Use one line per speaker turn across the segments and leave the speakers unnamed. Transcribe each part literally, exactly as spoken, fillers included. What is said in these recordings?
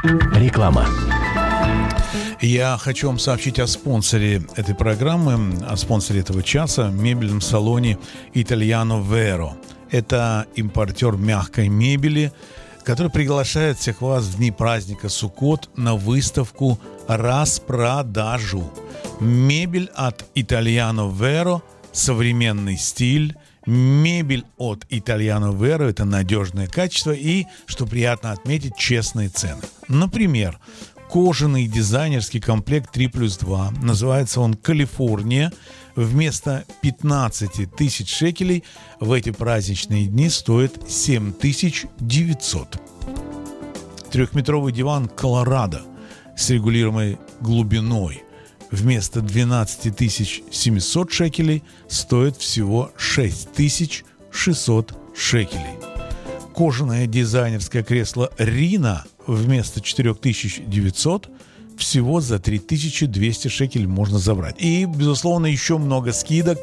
Реклама.
Я хочу вам сообщить о спонсоре этой программы, о спонсоре этого часа, мебельном салоне Italiano Vero. Это импортер мягкой мебели, который приглашает всех вас в дни праздника Суккот на выставку «Распродажу». Мебель от Italiano Vero, современный стиль. Мебель от Italiano Vero – это надежное качество и, что приятно отметить, честные цены. Например, кожаный дизайнерский комплект три плюс два. Называется он «Калифорния». Вместо пятнадцать тысяч шекелей в эти праздничные дни стоит семь тысяч девятьсот. Трехметровый диван «Колорадо» с регулируемой глубиной вместо двенадцать тысяч семьсот шекелей стоит всего шесть тысяч шестьсот шекелей. Кожаное дизайнерское кресло «Рина» вместо четыре тысячи девятьсот всего за три тысячи двести шекелей можно забрать. И, безусловно, еще много скидок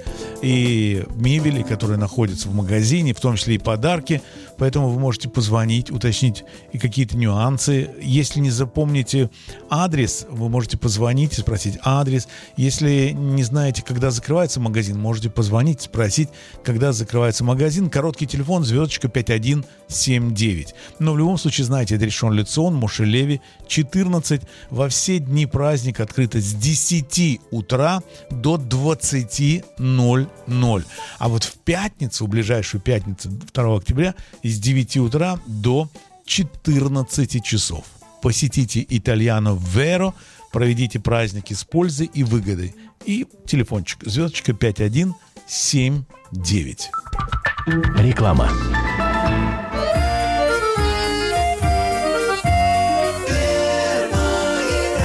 и мебели, которые находятся в магазине, в том числе и подарки. Поэтому вы можете позвонить, уточнить и какие-то нюансы. Если не запомните адрес, вы можете позвонить и спросить адрес. Если не знаете, когда закрывается магазин, можете позвонить, спросить, когда закрывается магазин. Короткий телефон звездочка пять один семь девять. Но в любом случае, знаете, это Ришон Ле-Цион, Моше Леви, четырнадцать. Во все дни праздника открыто с десяти утра до двадцати ноль-ноль. А вот в пятницу, в ближайшую пятницу, второго октября, с девяти утра до четырнадцати часов. Посетите Italiano Vero, проведите праздники с пользой и выгодой. И телефончик звездочка пять один семь девять.
Реклама.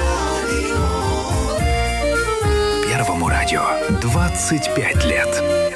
Первому радио двадцать пять лет.